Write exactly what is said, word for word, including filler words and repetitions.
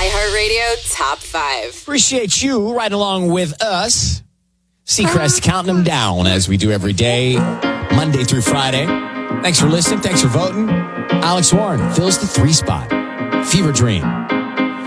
iHeartRadio Top five. Appreciate you right along with us. Seacrest counting them down as we do every day, Monday through Friday. Thanks for listening. Thanks for voting. Alex Warren fills the three spot. Fever Dream.